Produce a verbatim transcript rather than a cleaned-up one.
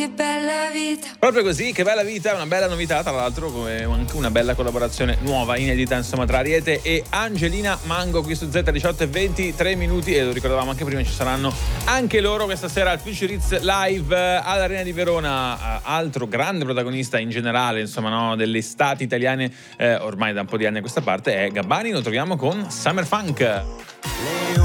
che bella vita. Proprio così, che bella vita, una bella novità, tra l'altro, come anche una bella collaborazione nuova, inedita, insomma, tra Ariete e Angelina Mango qui su Z diciotto e ventitré minuti, e lo ricordavamo anche prima, ci saranno anche loro questa sera al Future Hits Live all'Arena di Verona, altro grande protagonista in generale, insomma, no, delle estati italiane, eh, ormai da un po' di anni a questa parte, è Gabbani. Lo troviamo con Summer Funk.